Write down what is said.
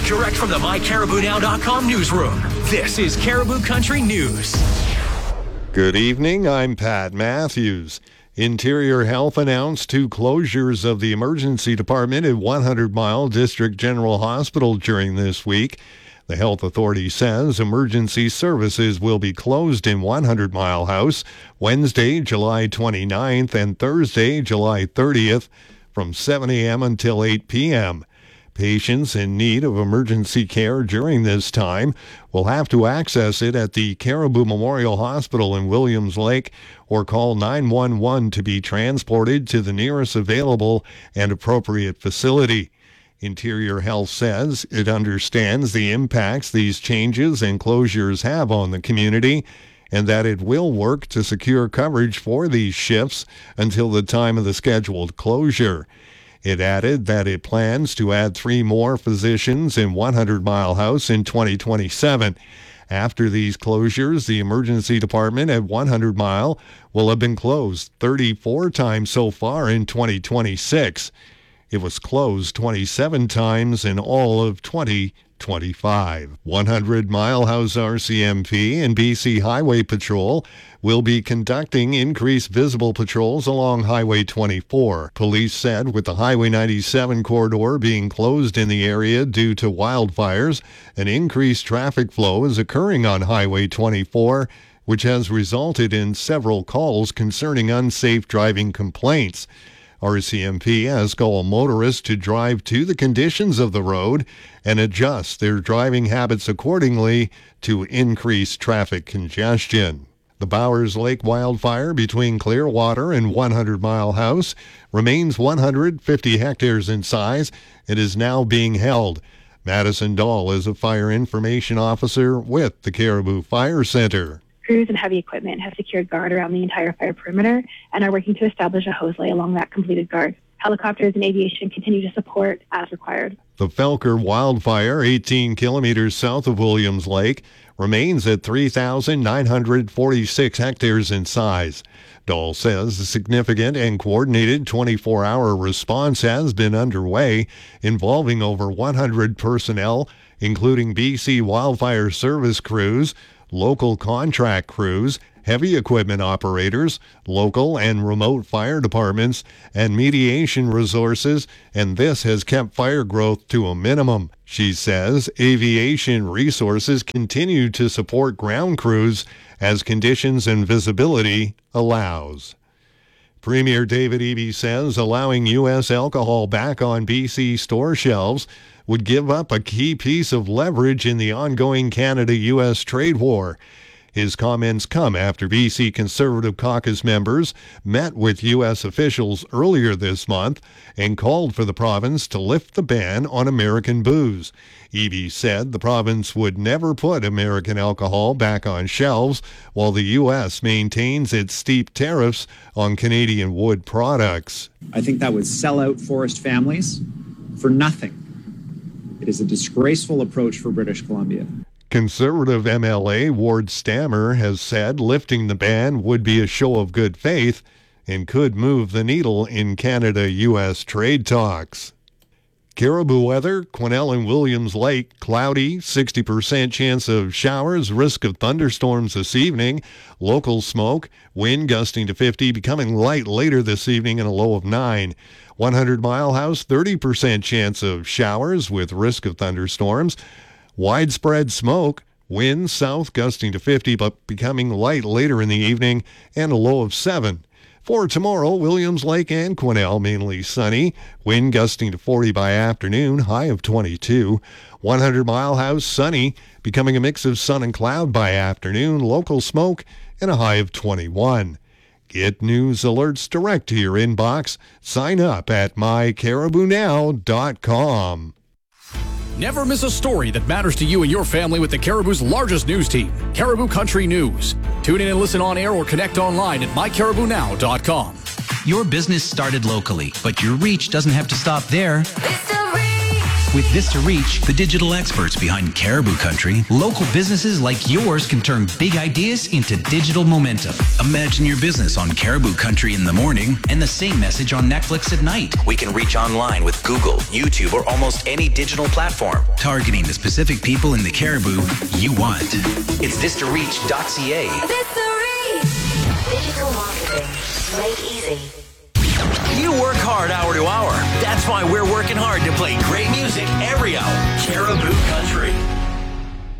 direct from the MyCaribouNow.com newsroom. This is Caribou Country News. Good evening, I'm Pat Matthews. Interior Health announced 2 closures of the emergency department at 100 Mile District General Hospital during this week. The health authority says emergency services will be closed in 100 Mile House Wednesday, July 29th and Thursday, July 30th from 7 a.m. until 8 p.m. Patients in need of emergency care during this time will have to access it at the Caribou Memorial Hospital in Williams Lake or call 911 to be transported to the nearest available and appropriate facility. Interior Health says it understands the impacts these changes and closures have on the community and that it will work to secure coverage for these shifts until the time of the scheduled closure. It added that it plans to add 3 more physicians in 100 Mile House in 2027. After these closures, the emergency department at 100 Mile will have been closed 34 times so far in 2026. It was closed 27 times in all of 2025. 100 Mile House RCMP and BC Highway Patrol will be conducting increased visible patrols along Highway 24. Police said with the Highway 97 corridor being closed in the area due to wildfires, an increased traffic flow is occurring on Highway 24, which has resulted in several calls concerning unsafe driving complaints. RCMP asked all motorists to drive to the conditions of the road and adjust their driving habits accordingly to increase traffic congestion. The Bowers Lake wildfire between Clearwater and 100 Mile House remains 150 hectares in size and is now being held. Madison Dahl is a fire information officer with the Caribou Fire Center. Crews and heavy equipment have secured guard around the entire fire perimeter and are working to establish a hose lay along that completed guard. Helicopters and aviation continue to support as required. The Felker wildfire, 18 kilometers south of Williams Lake, remains at 3,946 hectares in size. Dahl says a significant and coordinated 24-hour response has been underway, involving over 100 personnel, including BC Wildfire Service crews, local contract crews, heavy equipment operators, local and remote fire departments, and mediation resources, and this has kept fire growth to a minimum. She says aviation resources continue to support ground crews as conditions and visibility allows. Premier David Eby says allowing U.S. alcohol back on BC store shelves would give up a key piece of leverage in the ongoing Canada-U.S. trade war. His comments come after BC Conservative Caucus members met with U.S. officials earlier this month and called for the province to lift the ban on American booze. Eby said the province would never put American alcohol back on shelves while the U.S. maintains its steep tariffs on Canadian wood products. I think that would sell out forest families for nothing. It is a disgraceful approach for British Columbia. Conservative MLA Ward Stammer has said lifting the ban would be a show of good faith and could move the needle in Canada-U.S. trade talks. Caribou weather, Quesnel and Williams Lake, cloudy, 60% chance of showers, risk of thunderstorms this evening, local smoke, wind gusting to 50, becoming light later this evening and a low of 9. 100 Mile House, 30% chance of showers with risk of thunderstorms. Widespread smoke, winds south gusting to 50 but becoming light later in the evening and a low of 7. For tomorrow, Williams Lake and Quesnel mainly sunny, wind gusting to 40 by afternoon, high of 22. 100 Mile House sunny, becoming a mix of sun and cloud by afternoon, local smoke and a high of 21. Get news alerts direct to your inbox. Sign up at mycaribounow.com. Never miss a story that matters to you and your family with the Caribou's largest news team, Caribou Country News. Tune in and listen on air or connect online at mycaribounow.com. Your business started locally, but your reach doesn't have to stop there. With Vista Reach, the digital experts behind Caribou Country, local businesses like yours can turn big ideas into digital momentum. Imagine your business on Caribou Country in the morning and the same message on Netflix at night. We can reach online with Google, YouTube, or almost any digital platform, targeting the specific people in the Caribou you want. It's VistaReach.ca. Vista Reach! Digital marketing made easy. You work hard hour to hour. That's why we're working hard to play great music